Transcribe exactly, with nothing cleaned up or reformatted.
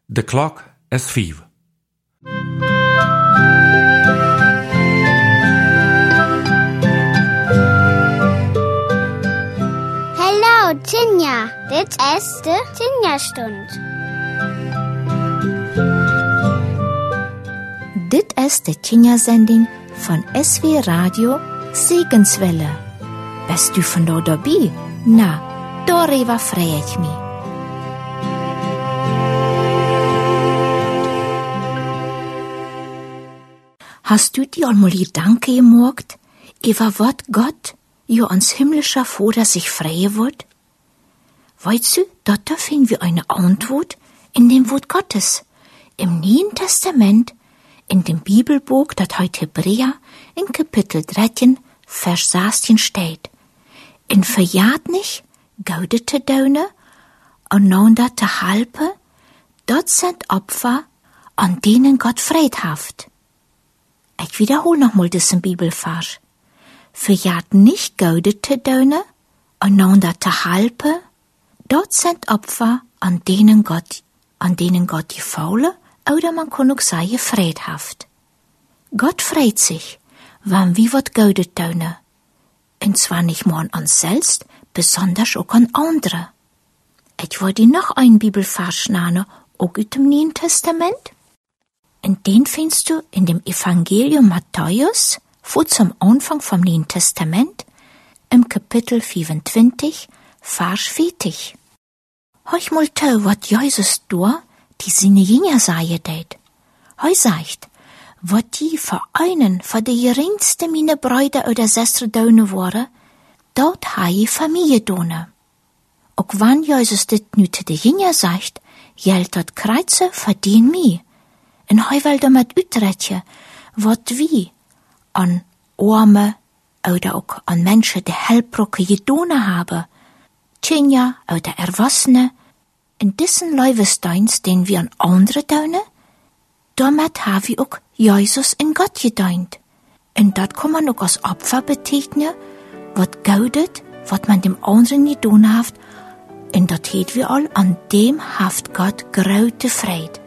De klok is vijf. Hallo Tinja, dit is de Tinja-stund. Dit is de Tinja-zending van S W Radio Segenswelle. Bist u vandaag dabei? Na, darüber freue ich mich. Hast du dir einmal Gedanken gemacht, über was Gott, ja ans himmlischer Vater, sich freuen wird? Weißt du, dort finden wir eine Antwort in dem Wort Gottes, im Neuen Testament, in dem Bibelbuch, das heute Hebräer, in Kapitel dreizehn, Vers sechzehn steht. In verjaart nicht, gaudete Döne, und naunda te halpe, dort sind Opfer, an denen Gott Fried haft. Ich wiederhole nochmal diesen Bibelvers. Verjaart nicht gaudete Döne, und naunda te halpe, dort sind Opfer, an denen Gott, an denen Gott die Faule, oder man kann auch sagen, Fried haft. Gott freut sich, wenn wir wat gaudet tun. Und zwar nicht nur an uns selbst, besonders auch an andere. Ich wollte noch einen Bibelvers nennen, auch aus dem Neuen Testament. Und den findest du in dem Evangelium Matthäus, vor zum Anfang vom Neuen Testament, im Kapitel fünfundzwanzig, Vers vierzig. Heuch mal zu, wat Jesus da, die seine Jünger sagen det. Heu sagt, wat die für einen, für die geringste meine Brüder oder Schwestern donen waren, dort ha je Familie donen. Auch wenn Jesus dit nu te de Jünger sagt, gelt dat Kreuze für den mi. En heu will damit utrechen, wat wie an Arme oder auch an Menschen, die Helbrocke gedonen haben, Kinder oder Erwachsene, in diesen Leibesdienst, den wir an andere tun, damit haben wir auch Jesus in Gott gedient. Und das kann man auch als Opfer bezeichnen, was gaudet, was man dem anderen getan hat, und das heet wir all, an dem haft Gott große Freude.